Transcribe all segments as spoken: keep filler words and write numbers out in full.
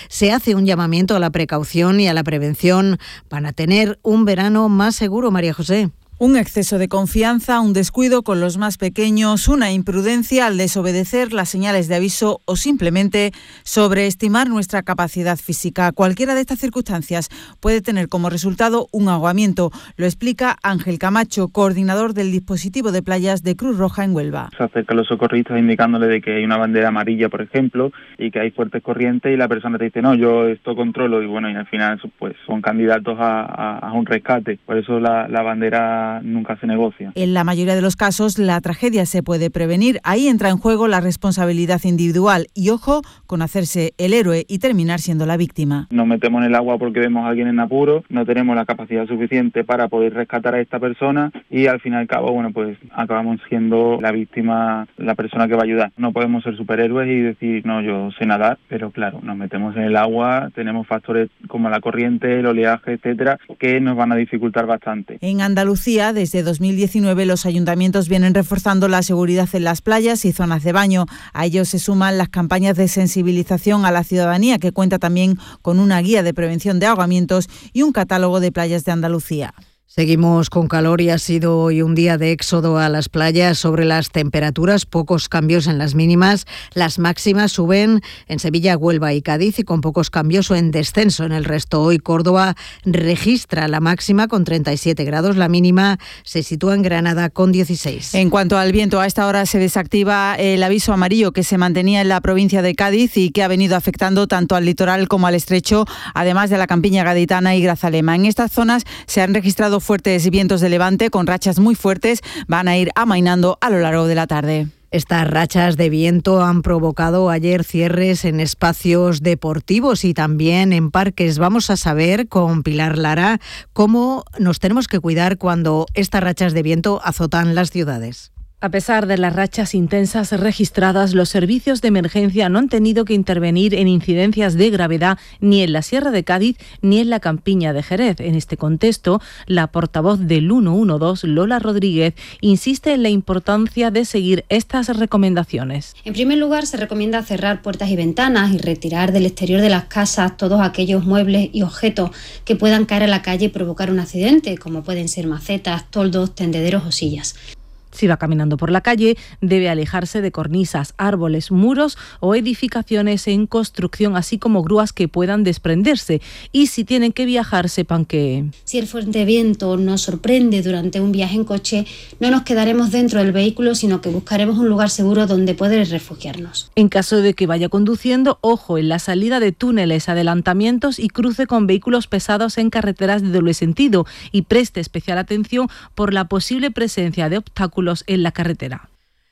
se hace un llamamiento a la precaución y a la prevención para tener un verano más seguro, María José. Un exceso de confianza, un descuido con los más pequeños, una imprudencia al desobedecer las señales de aviso o simplemente sobreestimar nuestra capacidad física. Cualquiera de estas circunstancias puede tener como resultado un ahogamiento. Lo explica Ángel Camacho, coordinador del dispositivo de playas de Cruz Roja en Huelva. Se acercan los socorristas indicándole de que hay una bandera amarilla, por ejemplo, y que hay fuertes corrientes y la persona te dice, no, yo esto controlo, y bueno, y al final pues son candidatos a, a, a un rescate. Por eso la, la bandera nunca se negocia. En la mayoría de los casos la tragedia se puede prevenir. Ahí entra en juego la responsabilidad individual y ojo con hacerse el héroe y terminar siendo la víctima. Nos metemos en el agua porque vemos a alguien en apuro, no tenemos la capacidad suficiente para poder rescatar a esta persona y al fin y al cabo, bueno, pues acabamos siendo la víctima, la persona que va a ayudar. No podemos ser superhéroes y decir, no, yo sé nadar, pero claro, nos metemos en el agua, tenemos factores como la corriente, el oleaje, etcétera, que nos van a dificultar bastante. En Andalucía, desde dos mil diecinueve, los ayuntamientos vienen reforzando la seguridad en las playas y zonas de baño. A ello se suman las campañas de sensibilización a la ciudadanía, que cuenta también con una guía de prevención de ahogamientos y un catálogo de playas de Andalucía. Seguimos con calor y ha sido hoy un día de éxodo a las playas. Sobre las temperaturas, pocos cambios en las mínimas. Las máximas suben en Sevilla, Huelva y Cádiz y con pocos cambios o en descenso en el resto. Hoy Córdoba registra la máxima con treinta y siete grados, la mínima se sitúa en Granada con dieciséis. En cuanto al viento, a esta hora se desactiva el aviso amarillo que se mantenía en la provincia de Cádiz y que ha venido afectando tanto al litoral como al estrecho, además de la campiña gaditana y Grazalema. En estas zonas se han registrado fuertes vientos de levante con rachas muy fuertes, van a ir amainando a lo largo de la tarde. Estas rachas de viento han provocado ayer cierres en espacios deportivos y también en parques. Vamos a saber con Pilar Lara cómo nos tenemos que cuidar cuando estas rachas de viento azotan las ciudades. A pesar de las rachas intensas registradas, los servicios de emergencia no han tenido que intervenir en incidencias de gravedad ni en la Sierra de Cádiz ni en la Campiña de Jerez. En este contexto, la portavoz del ciento doce, Lola Rodríguez, insiste en la importancia de seguir estas recomendaciones. En primer lugar, se recomienda cerrar puertas y ventanas y retirar del exterior de las casas todos aquellos muebles y objetos que puedan caer a la calle y provocar un accidente, como pueden ser macetas, toldos, tendederos o sillas. Si va caminando por la calle, debe alejarse de cornisas, árboles, muros o edificaciones en construcción, así como grúas que puedan desprenderse. Y si tienen que viajar, sepan que... Si el fuerte viento nos sorprende durante un viaje en coche, no nos quedaremos dentro del vehículo, sino que buscaremos un lugar seguro donde poder refugiarnos. En caso de que vaya conduciendo, ojo en la salida de túneles, adelantamientos y cruce con vehículos pesados en carreteras de doble sentido y preste especial atención por la posible presencia de obstáculos en la carretera.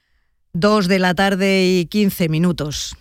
Dos de la tarde y quince minutos.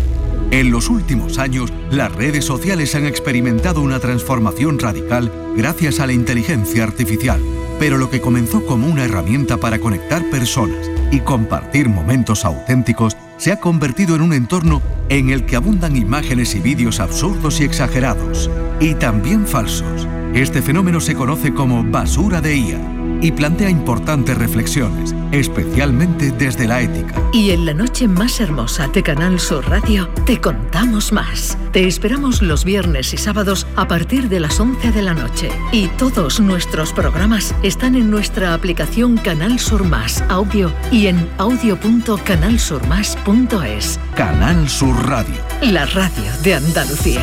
En los últimos años, las redes sociales han experimentado una transformación radical gracias a la inteligencia artificial. Pero lo que comenzó como una herramienta para conectar personas y compartir momentos auténticos se ha convertido en un entorno en el que abundan imágenes y vídeos absurdos y exagerados, y también falsos. Este fenómeno se conoce como basura de I A y plantea importantes reflexiones, especialmente desde la ética. Y en la noche más hermosa de Canal Sur Radio te contamos más. Te esperamos los viernes y sábados a partir de las once de la noche. Y todos nuestros programas están en nuestra aplicación Canal Sur Más Audio y en audio punto canal sur más punto es. Canal Sur Radio. La radio de Andalucía.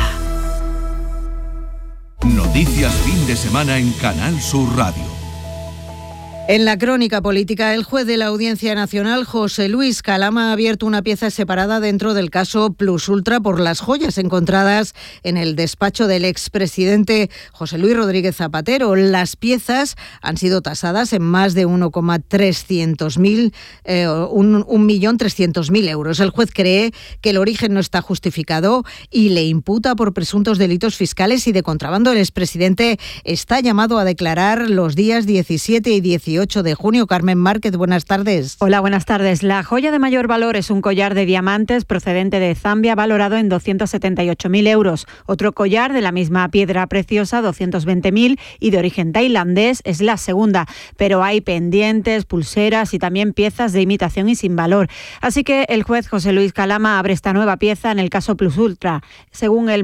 Noticias fin de semana en Canal Sur Radio. En la crónica política, el juez de la Audiencia Nacional, José Luis Calama, ha abierto una pieza separada dentro del caso Plus Ultra por las joyas encontradas en el despacho del expresidente José Luis Rodríguez Zapatero. Las piezas han sido tasadas en más de uno millón trescientos mil eh, un millón trescientos mil euros. El juez cree que el origen no está justificado y le imputa por presuntos delitos fiscales y de contrabando. El expresidente está llamado a declarar los días diecisiete y dieciocho de junio. Carmen Márquez, buenas tardes. Hola, buenas tardes. La joya de mayor valor es un collar de diamantes procedente de Zambia valorado en doscientos setenta y ocho mil euros. Otro collar de la misma piedra preciosa, doscientos veinte mil, y de origen tailandés, es la segunda. Pero hay pendientes, pulseras y también piezas de imitación y sin valor. Así que el juez José Luis Calama abre esta nueva pieza en el caso Plus Ultra. Según el